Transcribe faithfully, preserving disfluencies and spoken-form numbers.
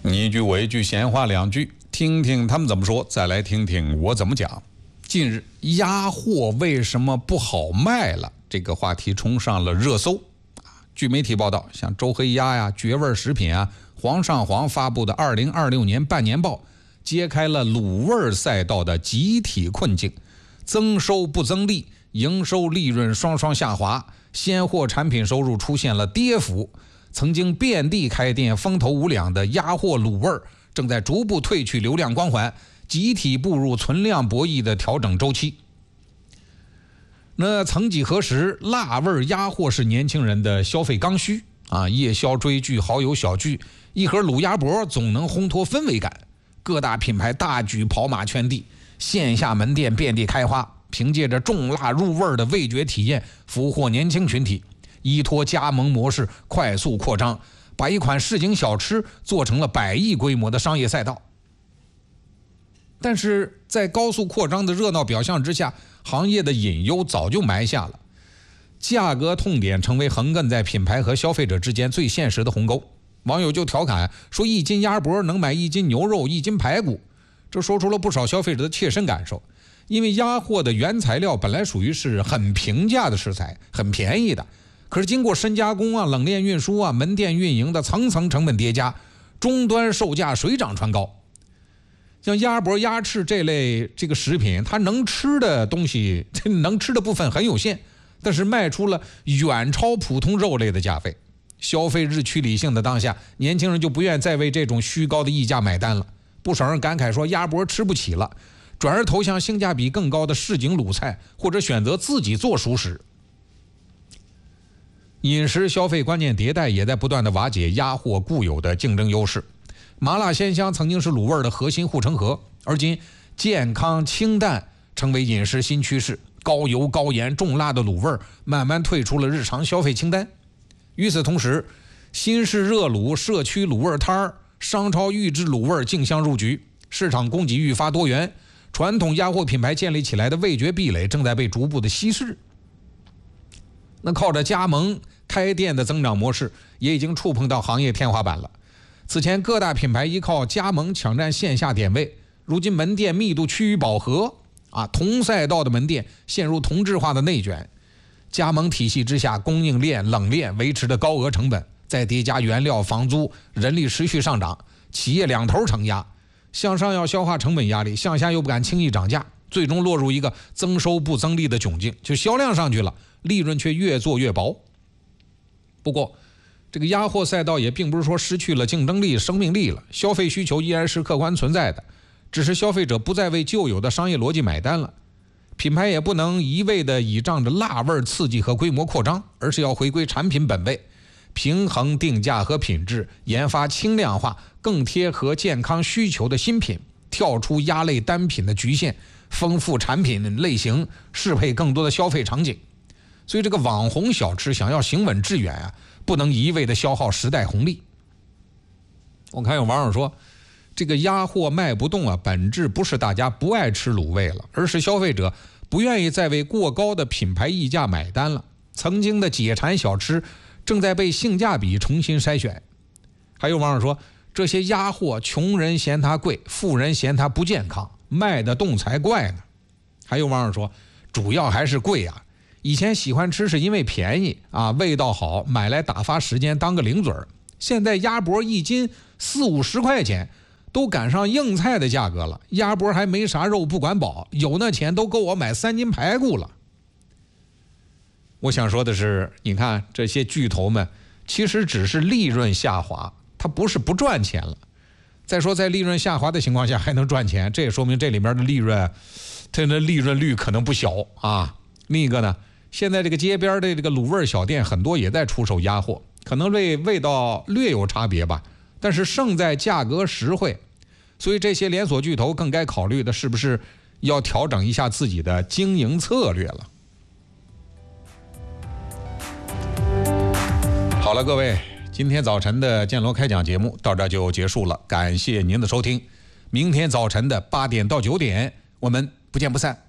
你一句我一句，闲话两句，听听他们怎么说，再来听听我怎么讲。近日鸭货为什么不好卖了？这个话题冲上了热搜。据媒体报道，像周黑鸭呀、绝味食品啊、煌上煌发布的二零二六年半年报，揭开了卤味赛道的集体困境，增收不增利，营收利润双双下滑，鲜货产品收入出现了跌幅。曾经遍地开店、风头无两的鸭货卤味正在逐步褪去流量光环，集体步入存量博弈的调整周期。那曾几何时，辣味鸭货是年轻人的消费刚需啊！夜宵追剧、好友小聚，一盒卤鸭脖总能烘托氛围感。各大品牌大举跑马圈地，线下门店遍地开花，凭借着重辣入味的味觉体验，俘获年轻群体。依托加盟模式快速扩张，把一款市井小吃做成了百亿规模的商业赛道。但是在高速扩张的热闹表象之下，行业的隐忧早就埋下了。价格痛点成为横亘在品牌和消费者之间最现实的鸿沟。网友就调侃说，一斤鸭脖能买一斤牛肉、一斤排骨，这说出了不少消费者的切身感受。因为鸭货的原材料本来属于是很平价的食材，很便宜的，可是经过深加工啊、冷链运输啊、门店运营的层层成本叠加，终端售价水涨船高。像鸭脖、鸭翅这类这个食品，它能吃的东西，能吃的部分很有限，但是卖出了远超普通肉类的价费。消费日趋理性的当下，年轻人就不愿再为这种虚高的溢价买单了。不少人感慨说，鸭脖吃不起了，转而投向性价比更高的市井卤菜，或者选择自己做熟食。饮食消费观念迭代也在不断的瓦解鸭货固有的竞争优势。麻辣鲜香曾经是卤味的核心护城河，而今健康清淡成为饮食新趋势，高油高盐重辣的卤味慢慢退出了日常消费清单。与此同时，新式热卤、社区卤味摊儿、商超预制卤味竞相入局，市场供给愈发多元，传统鸭货品牌建立起来的味觉壁垒正在被逐步的稀释。那靠着加盟开店的增长模式也已经触碰到行业天花板了。此前各大品牌依靠加盟抢占线下点位，如今门店密度趋于饱和啊，同赛道的门店陷入同质化的内卷。加盟体系之下，供应链、冷链维持的高额成本，再叠加原料、房租、人力持续上涨，企业两头承压，向上要消化成本压力，向下又不敢轻易涨价，最终落入一个增收不增利的窘境。就销量上去了，利润却越做越薄。不过这个鸭货赛道也并不是说失去了竞争力、生命力了，消费需求依然是客观存在的，只是消费者不再为旧有的商业逻辑买单了。品牌也不能一味的倚仗着辣味刺激和规模扩张，而是要回归产品本位，平衡定价和品质，研发轻量化、更贴合健康需求的新品，跳出鸭类单品的局限，丰富产品类型，适配更多的消费场景。所以这个网红小吃想要行稳致远啊，不能一味的消耗时代红利。我看有网友说，这个鸭货卖不动啊，本质不是大家不爱吃卤味了，而是消费者不愿意再为过高的品牌溢价买单了。曾经的解馋小吃正在被性价比重新筛选。还有网友说，这些鸭货穷人嫌它贵，富人嫌它不健康，卖得动才怪呢。还有网友说，主要还是贵啊，以前喜欢吃是因为便宜啊，味道好，买来打发时间当个零嘴儿。现在鸭脖一斤四五十块钱，都赶上硬菜的价格了，鸭脖还没啥肉不管饱，有那钱都够我买三斤排骨了。我想说的是，你看这些巨头们其实只是利润下滑，它不是不赚钱了。再说在利润下滑的情况下还能赚钱，这也说明这里面的利润它的利润率可能不小啊。另一个呢，现在这个街边的这个卤味小店很多也在出售鸭货，可能这味道略有差别吧，但是胜在价格实惠。所以这些连锁巨头更该考虑的是不是要调整一下自己的经营策略了。好了，各位，今天早晨的建罗开讲节目到这就结束了，感谢您的收听。明天早晨的八点到九点，我们不见不散。